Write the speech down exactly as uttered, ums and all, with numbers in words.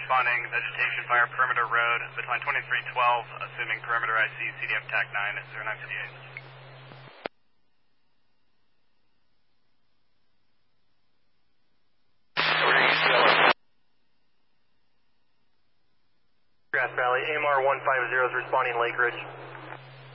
responding vegetation via perimeter road, between twenty-three twelve, assuming perimeter I C, C D F TAC nine, zero nine fifty-eight. Grass Valley, A M R one five zero is responding Lake Ridge.